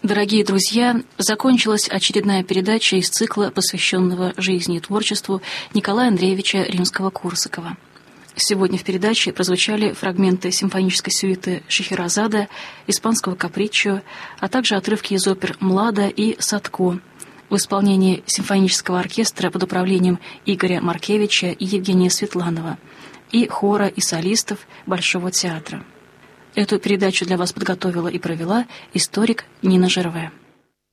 Дорогие друзья, закончилась очередная передача из цикла, посвященного жизни и творчеству Николая Андреевича Римского-Корсакова. Сегодня в передаче прозвучали фрагменты симфонической сюиты Шехерезада, испанского каприччо, а также отрывки из опер «Млада» и «Садко» в исполнении симфонического оркестра под управлением Игоря Маркевича и Евгения Светланова и хора и солистов Большого театра. Эту передачу для вас подготовила и провела историк Нина Жерве.